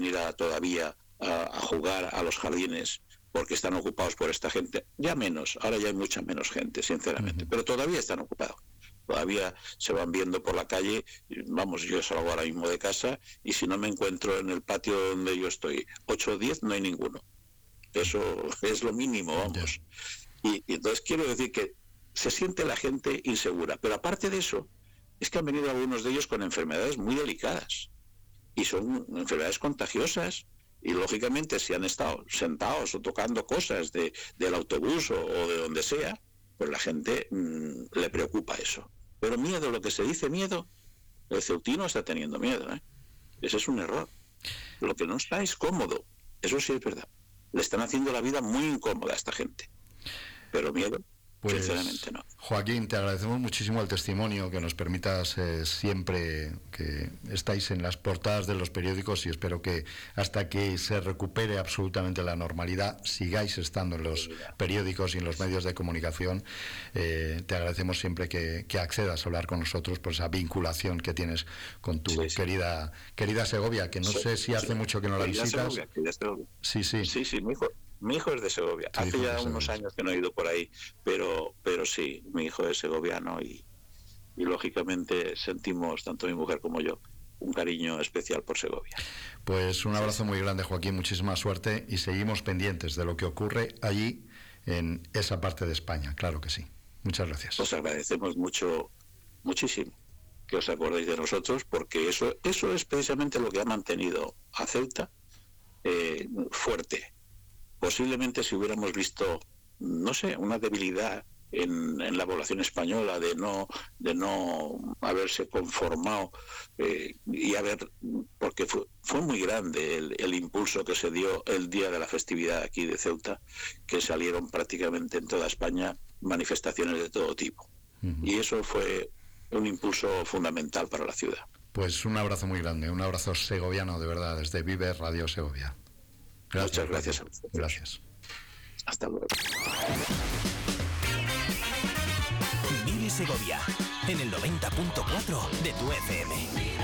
venir todavía a jugar a los jardines porque están ocupados por esta gente. Ya menos, ahora ya hay mucha menos gente, sinceramente, pero todavía están ocupados. Todavía se van viendo por la calle. Vamos, yo salgo ahora mismo de casa y si no me encuentro en el patio donde yo estoy 8 o 10, no hay ninguno. Eso es lo mínimo, vamos. Y entonces quiero decir que se siente la gente insegura, pero aparte de eso, es que han venido algunos de ellos con enfermedades muy delicadas y son enfermedades contagiosas. Y lógicamente si han estado sentados o tocando cosas del autobús o de donde sea, pues la gente le preocupa eso. Pero miedo, lo que se dice miedo, el ceutino está teniendo miedo, ¿eh? Ese es un error. Lo que no está es cómodo, eso sí es verdad. Le están haciendo la vida muy incómoda a esta gente. Pero miedo, pues, sinceramente no. Joaquín, te agradecemos muchísimo el testimonio, que nos permitas siempre que estáis en las portadas de los periódicos, y espero que hasta que se recupere absolutamente la normalidad sigáis estando en los periódicos y en los medios de comunicación. Te agradecemos siempre que accedas a hablar con nosotros por esa vinculación que tienes con tu querida Segovia, que no sé si hace mucho que no la visitas. Segovia. Sí, mi hijo es de Segovia. Hace ya unos años que no he ido por ahí, pero sí, mi hijo es segoviano y lógicamente sentimos, tanto mi mujer como yo, un cariño especial por Segovia. Pues un abrazo muy grande, Joaquín, muchísima suerte y seguimos pendientes de lo que ocurre allí en esa parte de España, claro que sí. Muchas gracias. Os agradecemos muchísimo que os acordéis de nosotros, porque eso es precisamente lo que ha mantenido a Ceuta fuerte. Posiblemente si hubiéramos visto, no sé, una debilidad en la población española de no haberse conformado porque fue muy grande el impulso que se dio el día de la festividad aquí de Ceuta, que salieron prácticamente en toda España manifestaciones de todo tipo. Y eso fue un impulso fundamental para la ciudad. Pues un abrazo muy grande, un abrazo segoviano de verdad desde Vive Radio Segovia. Muchas gracias a ustedes. Gracias. Hasta luego. Vive Segovia en el 90.4 de tu FM.